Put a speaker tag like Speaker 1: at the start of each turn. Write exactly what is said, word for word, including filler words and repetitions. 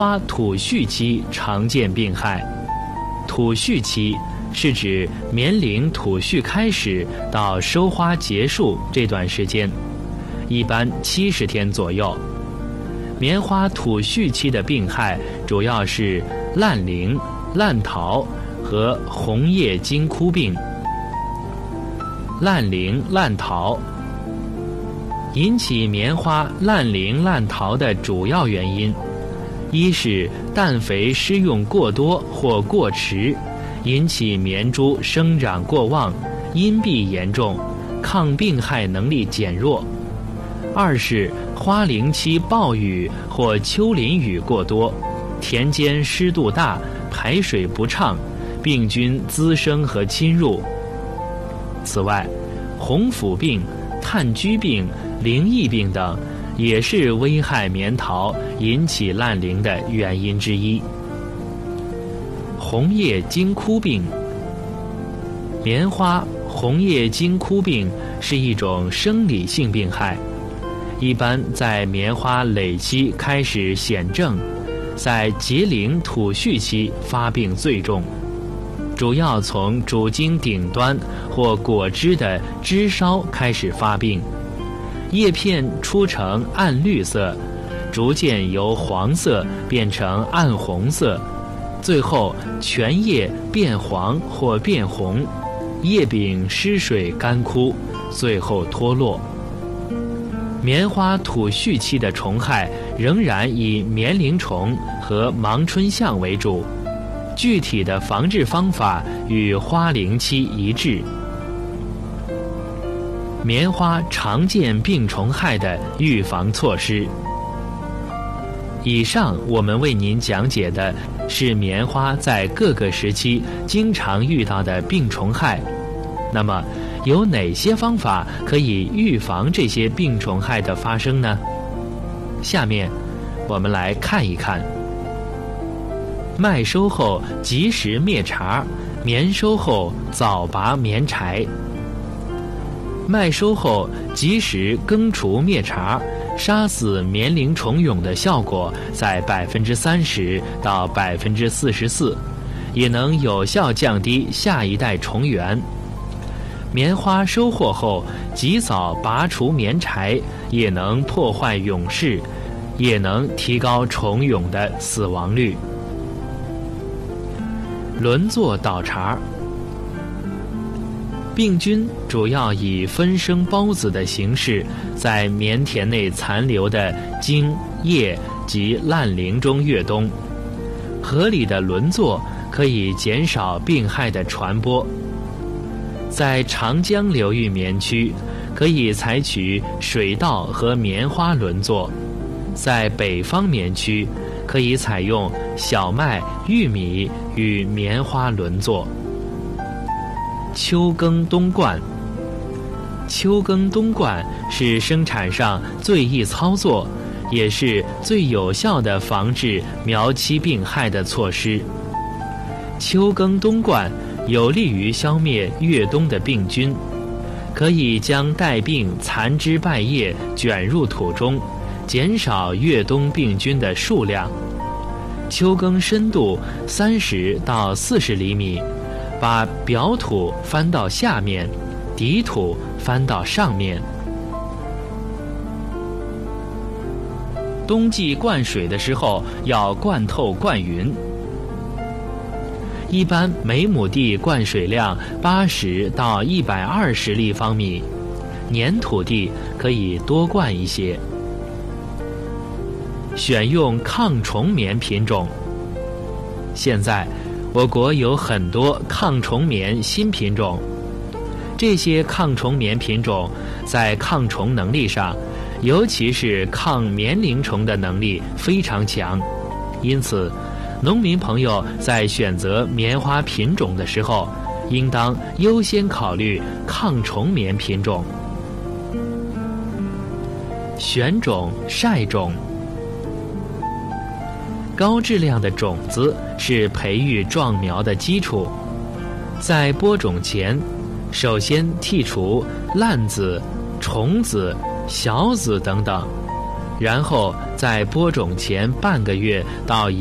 Speaker 1: 花吐絮期常见病害。吐絮期是指棉铃吐絮开始到收花结束这段时间，一般七十天左右。棉花吐絮期的病害主要是烂铃、烂桃和红叶金枯病。烂铃、烂桃引起棉花烂铃烂桃的主要原因，一是氮肥施用过多或过迟，引起棉株生长过旺，阴蔽严重，抗病害能力减弱；二是花龄期暴雨或秋淋雨过多，田间湿度大，排水不畅，病菌滋生和侵入。此外，红腐病、炭疽病、灵疫病等也是危害棉桃、引起烂铃的原因之一。红叶金枯病，棉花红叶金枯病是一种生理性病害，一般在棉花蕾期开始显症，在结铃吐絮期发病最重，主要从主茎顶端或果枝的枝梢开始发病，叶片出呈暗绿色，逐渐由黄色变成暗红色，最后全叶变黄或变红，叶柄失水干枯，最后脱落。棉花吐絮期的虫害仍然以棉铃虫和芒春象为主，具体的防治方法与花龄期一致。棉花常见病虫害的预防措施。以上我们为您讲解的是棉花在各个时期经常遇到的病虫害。那么，有哪些方法可以预防这些病虫害的发生呢？下面我们来看一看。麦收后及时灭茬，棉收后早拔棉柴。麦收后及时根除灭茬，杀死棉铃虫蛹的效果在百分之三十到百分之四十四，也能有效降低下一代虫源。棉花收获后及早拔除棉柴，也能破坏蛹室，也能提高虫蛹的死亡率。轮作倒茬，病菌主要以分生孢子的形式在棉田内残留的茎、叶及烂铃中越冬。合理的轮作可以减少病害的传播。在长江流域棉区，可以采取水稻和棉花轮作；在北方棉区，可以采用小麦、玉米与棉花轮作。秋耕冬灌，秋耕冬灌是生产上最易操作，也是最有效的防治苗期病害的措施。秋耕冬灌有利于消灭越冬的病菌，可以将带病残枝败叶卷入土中，减少越冬病菌的数量。秋耕深度三十到四十厘米，把表土翻到下面，底土翻到上面。冬季灌水的时候要灌透灌匀。一般每亩地灌水量八十到一百二十立方米，粘土地可以多灌一些。选用抗虫棉品种。现在，我国有很多抗虫棉新品种，这些抗虫棉品种在抗虫能力上，尤其是抗棉铃虫的能力非常强，因此，农民朋友在选择棉花品种的时候，应当优先考虑抗虫棉品种。选种晒种，高质量的种子是培育壮苗的基础。在播种前，首先剔除烂子、虫子、小子等等， 然后在播种前半个月到